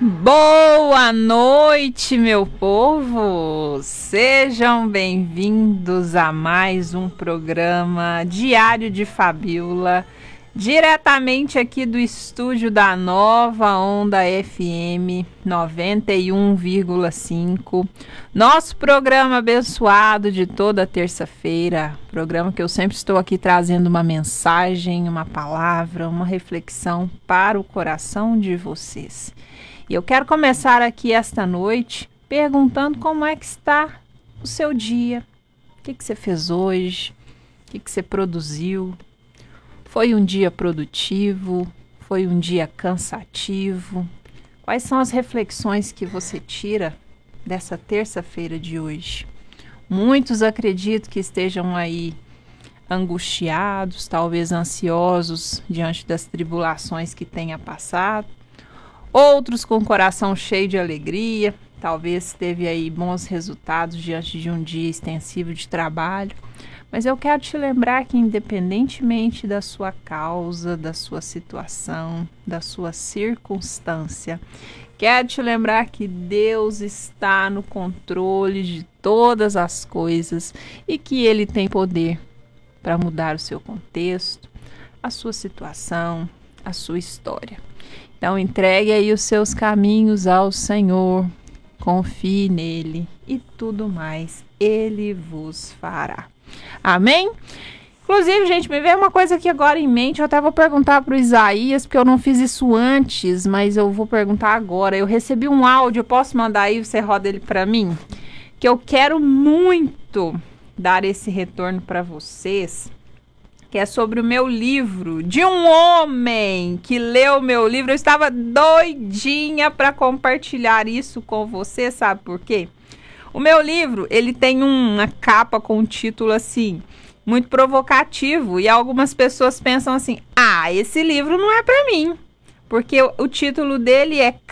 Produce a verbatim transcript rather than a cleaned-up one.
Boa noite, meu povo! Sejam bem-vindos a mais um programa Diário de Fabiola, diretamente aqui do estúdio da Nova Onda F M noventa e um vírgula cinco. Nosso programa abençoado de toda terça-feira, programa que eu sempre estou aqui trazendo uma mensagem, uma palavra, uma reflexão para o coração de vocês. E eu quero começar aqui esta noite perguntando como é que está o seu dia. O que, que você fez hoje? O que, que você produziu? Foi um dia produtivo? Foi um dia cansativo? Quais são as reflexões que você tira dessa terça-feira de hoje? Muitos acredito que estejam aí angustiados, talvez ansiosos diante das tribulações que tenha passado. Outros com o coração cheio de alegria, talvez teve aí bons resultados diante de um dia extensivo de trabalho. Mas eu quero te lembrar que independentemente da sua causa, da sua situação, da sua circunstância, quero te lembrar que Deus está no controle de todas as coisas e que Ele tem poder para mudar o seu contexto, a sua situação, a sua história. Então entregue aí os seus caminhos ao Senhor, confie nele e tudo mais Ele vos fará. Amém? Inclusive, gente, me veio uma coisa aqui agora em mente, eu até vou perguntar para o Isaías, porque eu não fiz isso antes, mas eu vou perguntar agora. Eu recebi um áudio, eu posso mandar aí, você roda ele para mim? Que eu quero muito dar esse retorno para vocês, que é sobre o meu livro, de um homem que leu o meu livro. Eu estava doidinha para compartilhar isso com você, sabe por quê? O meu livro, ele tem uma capa com um título assim, muito provocativo, e algumas pessoas pensam assim, ah, esse livro não é para mim, porque o, o título dele é